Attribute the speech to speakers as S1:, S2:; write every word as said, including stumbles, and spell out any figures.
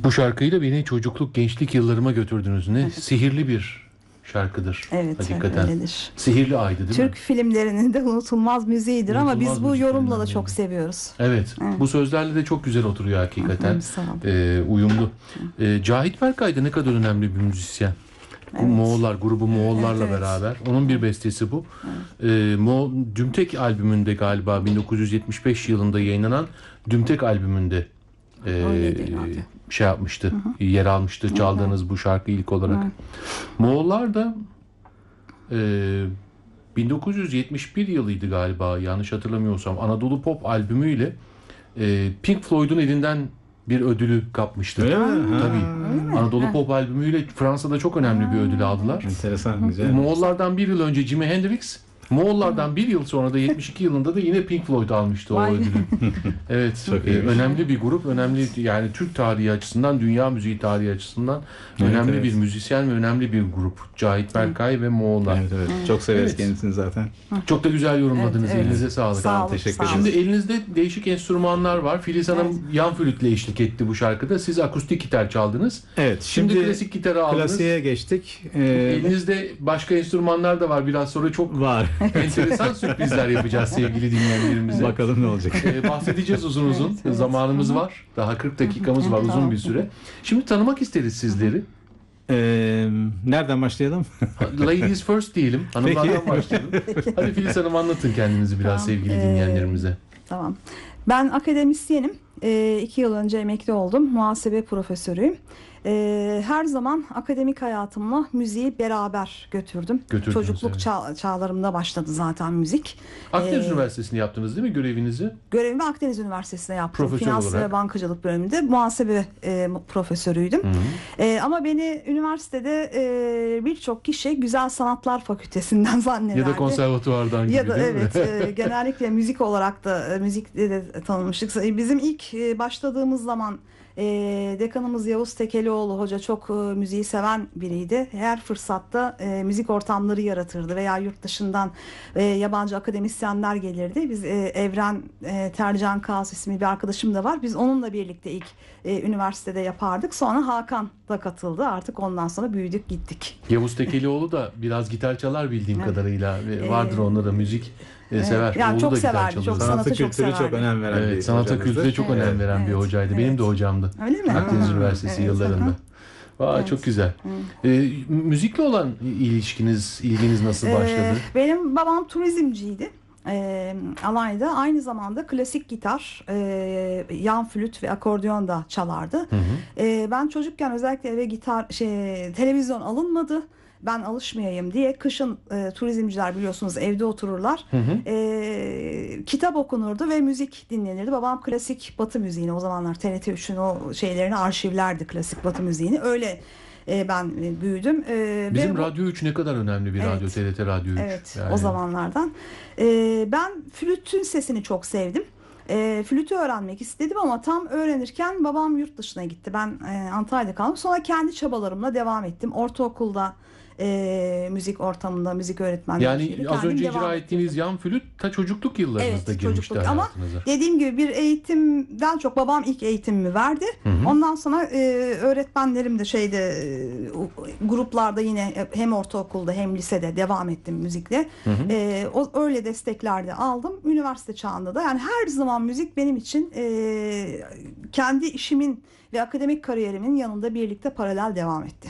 S1: Bu şarkıyla beni çocukluk, gençlik yıllarıma götürdünüz. Ne sihirli bir şarkıdır.
S2: Evet,
S1: hakikaten.
S2: öyledir.
S1: Sihirli Aydı değil
S2: Türk
S1: mi?
S2: filmlerinin de unutulmaz müziğidir ama
S1: Unutulmaz
S2: biz bu
S1: müziklerinden
S2: yorumla da
S1: biri.
S2: çok seviyoruz.
S1: Evet.
S2: Evet.
S1: Bu sözlerle de çok güzel oturuyor hakikaten.
S2: Hı, sağ ol.
S1: Ee, uyumlu. Ee, Cahit Berkay da ne kadar önemli bir müzisyen. Bu
S2: Evet.
S1: Moğollar grubu Moğollarla
S2: Evet, evet.
S1: beraber. Onun bir bestesi bu. Ee, Mo Dümtek albümünde galiba bin dokuz yüz yetmiş beş yılında yayınlanan Dümtek albümünde e,
S2: Öyleydi herhalde.
S1: şey yapmıştı. Yer almıştı çaldığınız bu şarkı ilk olarak.
S2: Hı.
S1: Moğollar da e, bin dokuz yüz yetmiş bir yılıydı galiba, yanlış hatırlamıyorsam, Anadolu Pop albümüyle e, Pink Floyd'un elinden bir ödülü kapmıştı.
S3: Öyle mi? Ha.
S1: Tabii. Anadolu Pop albümüyle Fransa'da çok önemli bir ödül aldılar.
S3: Enteresan, güzel.
S1: Moğollardan bir yıl önce Jimi Hendrix, Moğollardan bir yıl sonra da yetmiş iki yılında da yine Pink Floyd almıştı o
S2: Vay.
S1: ödülü. Evet,
S3: Çok
S1: e,
S3: iyiymiş.
S1: önemli bir grup, önemli, yani Türk tarihi açısından, dünya müziği tarihi açısından
S3: Evet,
S1: önemli
S3: evet.
S1: bir müzisyen ve önemli bir grup. Cahit Berkay ve Moğollar.
S3: Evet, evet. Çok severiz
S1: Evet.
S3: kendisini zaten.
S1: Çok da güzel yorumladınız.
S2: Evet, evet.
S1: Elinize sağlık.
S2: Sağ olun,
S3: teşekkür
S2: sağ olun.
S1: Şimdi elinizde değişik enstrümanlar var. Filiz Hanım
S2: Evet.
S1: yan flütle eşlik etti bu şarkıda. Siz akustik gitar çaldınız.
S3: Evet,
S1: Şimdi,
S3: şimdi,
S1: klasik gitarı aldınız.
S3: klasiğe geçtik. Ee,
S1: Elinizde başka enstrümanlar da var. Biraz sonra çok
S3: var.
S1: enteresan sürprizler yapacağız sevgili dinleyenlerimize.
S3: Bakalım ne olacak.
S1: Ee, bahsedeceğiz uzun uzun.
S2: Evet, evet.
S1: Zamanımız
S2: Hı hı.
S1: var. Daha kırk dakikamız var, uzun
S2: Tamam.
S1: bir süre. Şimdi tanımak isteriz sizleri.
S3: Ee, nereden başlayalım?
S1: Ladies first diyelim. Hanımlardan
S3: Peki.
S1: başlayalım. Hadi Filiz Hanım, anlatın kendinizi biraz
S2: Tamam.
S1: sevgili
S2: Ee,
S1: dinleyenlerimize.
S2: Tamam. Ben akademisyenim. E, iki yıl önce emekli oldum. Muhasebe profesörüyüm. E, her zaman akademik hayatımla müziği beraber götürdüm.
S1: Götürdünüz,
S2: Çocukluk
S1: evet.
S2: çağ- çağlarımda başladı zaten müzik.
S1: Akdeniz
S2: Ee,
S1: Üniversitesi'ni yaptınız değil mi görevinizi?
S2: Görevimi Akdeniz Üniversitesi'nde yaptım.
S1: Profesör
S2: Finans
S1: olarak.
S2: ve bankacılık bölümünde muhasebe e, profesörüydüm.
S1: Hı hı.
S2: E, ama beni üniversitede e, birçok kişi Güzel Sanatlar Fakültesinden zannederdi.
S1: Ya da konservatuvardan gibi
S2: Ya da
S1: değil
S2: evet,
S1: mi?
S2: e, genellikle müzik olarak da e, müzikle de tanınmıştık. E, Bizim ilk e, başladığımız zaman e, dekanımız Yavuz Tekelioğlu Hoca çok e, müziği seven biriydi. Her fırsatta e, müzik ortamları yaratırdı veya yurt dışından e, yabancı akademisyenler gelirdi. Biz e, Evren e, Tercan Kağıs ismi bir arkadaşım da var. Biz onunla birlikte ilk e, üniversitede yapardık. Sonra Hakan da katıldı. Artık ondan sonra büyüdük gittik.
S1: Yavuz Tekelioğlu da biraz gitar çalar bildiğim
S2: Evet.
S1: kadarıyla. Ve
S2: Ee,
S1: vardır onda da müzik e, sever.
S2: yani
S1: Oğlu
S2: çok
S1: da gitar
S2: severdi,
S1: çalıyor.
S2: çok
S1: zaten.
S2: sanatı
S3: Sanatı
S2: çok
S3: kültürü çok
S2: severdi.
S3: önem veren bir
S1: Evet, sanata
S3: hocamızdır.
S1: kültüre çok
S2: Evet,
S1: önem veren bir
S2: evet,
S1: hocaydı.
S2: evet.
S1: Benim de hocamdı.
S2: Öyle mi?
S1: Akdeniz
S2: Ha,
S1: Üniversitesi
S2: evet,
S1: yıllarında.
S2: aha.
S1: Vay,
S2: Evet.
S1: çok güzel. Ee, müzikle olan ilişkiniz, ilginiz nasıl
S2: Ee,
S1: başladı?
S2: benim babam turizmciydi. Ee, Alanya'da aynı zamanda klasik gitar, e, yan flüt ve akordeon da çalardı.
S1: Hı hı.
S2: Ee, ben çocukken özellikle eve gitar, şey, televizyon alınmadı. Ben alışmayayım diye kışın e, turizmciler biliyorsunuz evde otururlar.
S1: Hı hı.
S2: E, kitap okunurdu ve müzik dinlenirdi. Babam klasik Batı müziğini, o zamanlar T R T üçün o şeylerini arşivlerdi, klasik Batı müziğini. Öyle e, ben e, büyüdüm. E,
S1: Bizim
S2: ve bu-
S1: Radyo üç ne kadar önemli bir
S2: Evet.
S1: radyo, T R T Radyo üç.
S2: Evet,
S1: Yani.
S2: o zamanlardan. E, ben flütün sesini çok sevdim. E, flütü öğrenmek istedim ama tam öğrenirken babam yurt dışına gitti. Ben e, Antalya'da kaldım. Sonra kendi çabalarımla devam ettim. Ortaokulda e, müzik ortamında, müzik öğretmenliği.
S1: Yani az önce icra ettiğiniz yan flüt ta çocukluk yıllarınızda
S2: Evet,
S1: girmişti
S2: çocukluk. Ama
S1: hayatınıza.
S2: dediğim gibi bir eğitimden çok babam ilk eğitimimi verdi.
S1: Hı hı.
S2: Ondan sonra e, öğretmenlerim de şeyde e, o- gruplarda yine hem ortaokulda hem lisede devam ettim müzikle.
S1: Hı hı.
S2: E, o öyle destekler de aldım. Üniversite çağında da yani her zaman müzik benim için e, kendi işimin ve akademik kariyerimin yanında birlikte paralel devam etti.